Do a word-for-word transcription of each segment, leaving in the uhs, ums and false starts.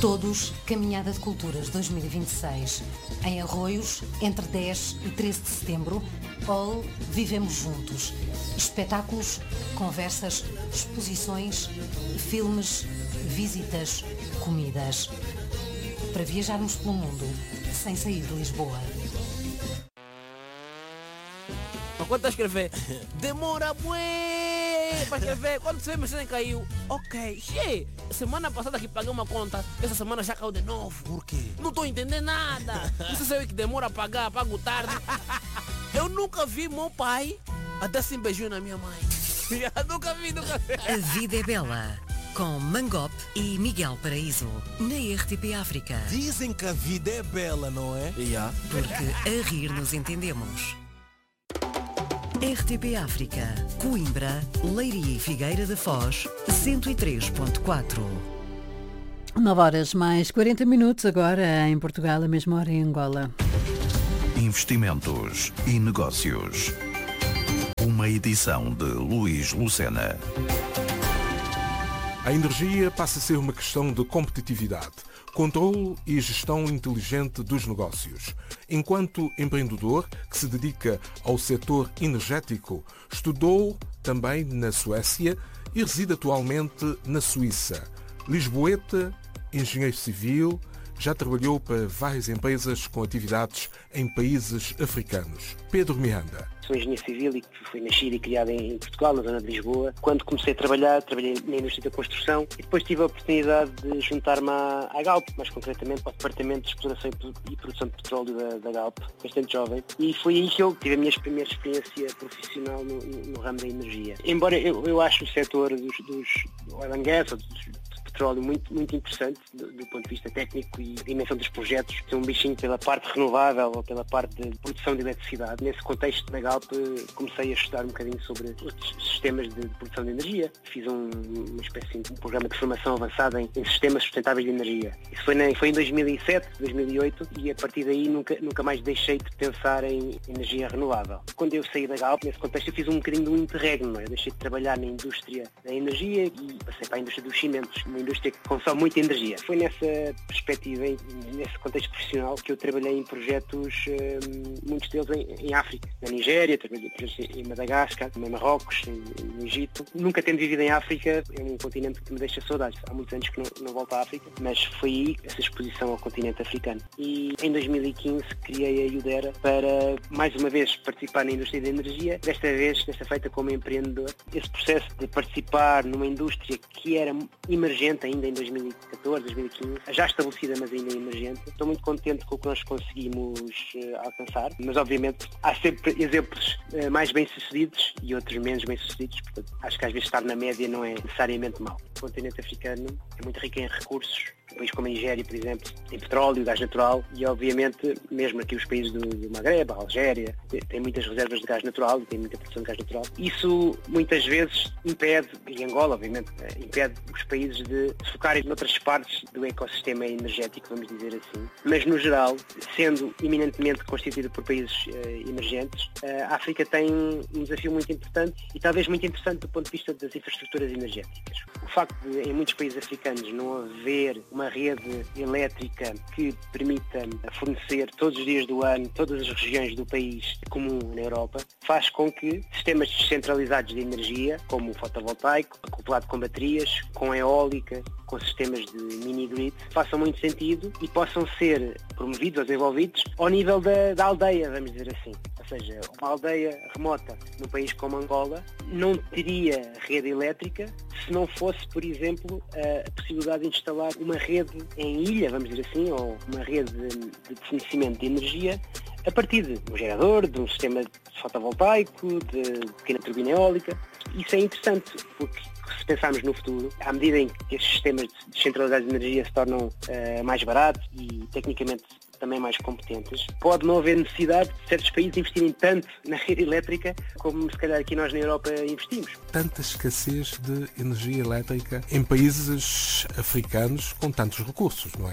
Todos Caminhada de Culturas dois mil e vinte e seis. Em Arroios, entre dez e treze de setembro, All Vivemos Juntos. Espetáculos, conversas, exposições, filmes, visitas, comidas. Para viajarmos pelo mundo, sem sair de Lisboa. Quando está a escrever, demora bué para escrever. Quando você vê, mensagem caiu. Ok, che, semana passada que paguei uma conta, essa semana já caiu de novo. Por quê? Não estou entendendo nada. Você sabe que demora a pagar, pago tarde. Eu nunca vi meu pai a dar assim beijinho na minha mãe. nunca vi, nunca vi. A Vida é Bela, com Mangop e Miguel Paraíso, na R T P África. Dizem que a vida é bela, não é? Yeah. Porque a rir nos entendemos. R T P África, Coimbra, Leiria e Figueira da Foz, cento e três ponto quatro. nove horas mais quarenta minutos agora em Portugal, a mesma hora em Angola. Investimentos e negócios. Uma edição de Luís Lucena. A energia passa a ser uma questão de competitividade, controle e gestão inteligente dos negócios. Enquanto empreendedor que se dedica ao setor energético, estudou também na Suécia e reside atualmente na Suíça. Lisboeta, engenheiro civil, já trabalhou para várias empresas com atividades em países africanos. Pedro Miranda. Sou engenheiro civil e fui nascido e criado em Portugal, na zona de Lisboa. Quando comecei a trabalhar, trabalhei na indústria da construção e depois tive a oportunidade de juntar-me à, à Galp, mais concretamente ao Departamento de Exploração e Produção de Petróleo da, da Galp, bastante jovem. E foi aí que eu tive a minha primeira experiência profissional no, no, no ramo da energia. Embora eu, eu acho o setor dos, dos oil and gas, ou dos petróleo muito, muito interessante do, do ponto de vista técnico e dimensão dos projetos, tem um bichinho pela parte renovável ou pela parte de produção de eletricidade. Nesse contexto da Galp comecei a estudar um bocadinho sobre os sistemas de, de produção de energia. Fiz um, uma espécie de um programa de formação avançada em, em sistemas sustentáveis de energia. Isso foi, na, foi em dois mil e sete, dois mil e oito e a partir daí nunca, nunca mais deixei de pensar em energia renovável. Quando eu saí da Galp, nesse contexto eu fiz um bocadinho de um interregno, não é? Eu deixei de trabalhar na indústria da energia e passei para a indústria dos cimentos, uma indústria que consome muita energia. Foi nessa perspectiva, nesse contexto profissional, que eu trabalhei em projetos, um, muitos deles em, em África, na Nigéria, trabalhei em Madagascar, em Marrocos, em, no Egito. Nunca tendo vivido em África, é um continente que me deixa saudades. Há muitos anos que não, não volto à África, mas foi aí essa exposição ao continente africano. E em dois mil e quinze criei a Iudera para, mais uma vez, participar na indústria da energia, desta vez, desta feita como empreendedor. Esse processo de participar numa indústria que era emergente ainda em dois mil e catorze, dois mil e quinze, já estabelecida, mas ainda emergente. Estou muito contente com o que nós conseguimos uh, alcançar, mas obviamente há sempre exemplos uh, mais bem-sucedidos e outros menos bem-sucedidos, portanto, acho que às vezes estar na média não é necessariamente mau. O continente africano é muito rico em recursos. Um país como a Nigéria, por exemplo, tem petróleo, gás natural e, obviamente, mesmo aqui os países do, do Magreb, a Algéria, têm muitas reservas de gás natural, têm muita produção de gás natural. Isso, muitas vezes, impede, e Angola, obviamente, impede os países de se focarem noutras partes do ecossistema energético, vamos dizer assim. Mas, no geral, sendo eminentemente constituído por países uh, emergentes, uh, a África tem um desafio muito importante e talvez muito interessante do ponto de vista das infraestruturas energéticas. O facto de, em muitos países africanos, não haver uma rede elétrica que permita fornecer todos os dias do ano, todas as regiões do país comum na Europa, faz com que sistemas descentralizados de energia, como o fotovoltaico, acoplado com baterias, com eólica, com sistemas de mini-grid, façam muito sentido e possam ser promovidos ou desenvolvidos ao nível da, da aldeia, vamos dizer assim. Ou seja, uma aldeia remota num país como Angola não teria rede elétrica se não fosse, por exemplo, a possibilidade de instalar uma rede em ilha, vamos dizer assim, ou uma rede de fornecimento de energia a partir de um gerador, de um sistema fotovoltaico, de pequena turbina eólica. Isso é interessante, porque se pensarmos no futuro, à medida em que estes sistemas descentralizados de energia se tornam uh, mais baratos e tecnicamente também mais competentes, pode não haver necessidade de certos países investirem tanto na rede elétrica como se calhar aqui nós na Europa investimos. Tanta escassez de energia elétrica em países africanos com tantos recursos, não é?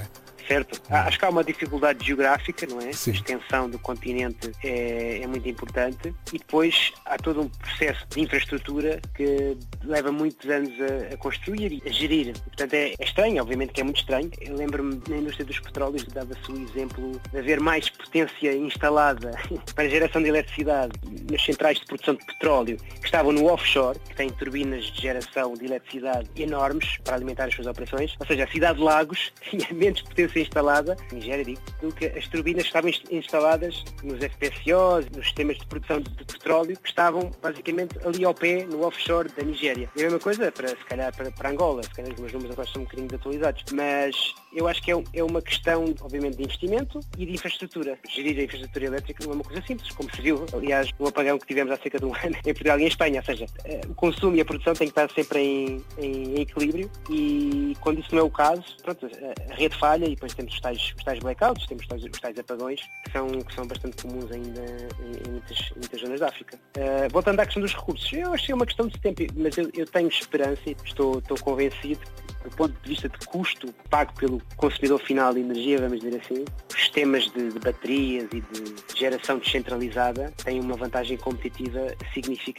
Certo. Acho que há uma dificuldade geográfica, não é? Sim. A extensão do continente é, é muito importante e depois há todo um processo de infraestrutura que leva muitos anos a, a construir e a gerir. E, portanto, é, é estranho, obviamente que é muito estranho. Eu lembro-me na indústria dos petróleos, dava-se o exemplo de haver mais potência instalada para a geração de eletricidade nas centrais de produção de petróleo que estavam no offshore, que têm turbinas de geração de eletricidade enormes para alimentar as suas operações. Ou seja, a cidade de Lagos tinha menos potência instalada, Nigéria, digo, do que as turbinas que estavam instaladas nos F P S Os, nos sistemas de produção de, de petróleo, que estavam basicamente ali ao pé, no offshore da Nigéria. E a mesma coisa, para, se calhar, para, para Angola, se calhar os meus números agora são um bocadinho desatualizados, mas eu acho que é, é uma questão, obviamente, de investimento e de infraestrutura. Gerir a infraestrutura elétrica não é uma coisa simples, como se viu, aliás, no apagão que tivemos há cerca de um ano em Portugal e em Espanha, ou seja, o consumo e a produção têm que estar sempre em, em, em equilíbrio e quando isso não é o caso, pronto, a, a rede falha e depois temos os tais, os tais blackouts, temos os tais, os tais apagões que são, que são bastante comuns ainda em, em, muitas, em muitas zonas da África. Uh, voltando à questão dos recursos, eu acho que é uma questão de tempo, mas eu, eu tenho esperança e estou, estou convencido do ponto de vista de custo pago pelo consumidor final de energia, vamos dizer assim, os sistemas de, de baterias e de geração descentralizada têm uma vantagem competitiva significativa